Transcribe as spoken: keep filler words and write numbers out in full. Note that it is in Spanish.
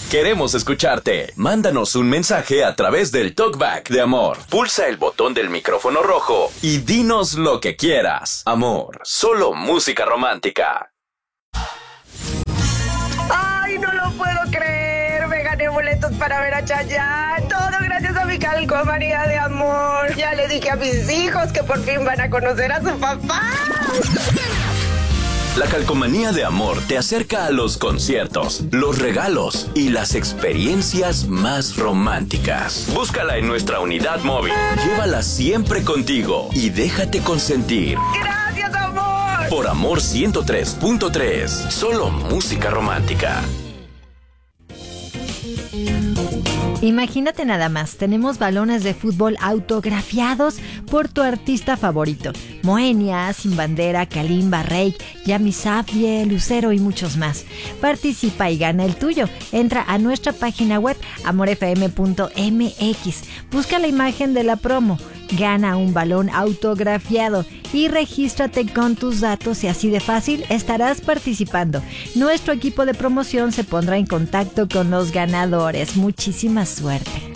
Queremos escucharte. Mándanos un mensaje a través del Talkback de Amor. Pulsa el botón del micrófono rojo y dinos lo que quieras. Amor, solo música romántica. ¡Ay, no lo puedo creer! Me gané boletos para ver a Chayanne. Todo gracias a mi calcomanía de amor. Ya le dije a mis hijos que por fin van a conocer a su papá. La calcomanía de Amor te acerca a los conciertos, los regalos y las experiencias más románticas. Búscala en nuestra unidad móvil. Llévala siempre contigo y déjate consentir. ¡Gracias, amor! Por Amor ciento tres punto tres. Solo música romántica. Imagínate nada más, tenemos balones de fútbol autografiados por tu artista favorito. Moenia, Sin Bandera, Kalimba, Reik, Yami Safdie, Lucero y muchos más. Participa y gana el tuyo. Entra a nuestra página web amor f m punto m x. Busca la imagen de la promo. Gana un balón autografiado y regístrate con tus datos y así de fácil estarás participando. Nuestro equipo de promoción se pondrá en contacto con los ganadores. Muchísima suerte.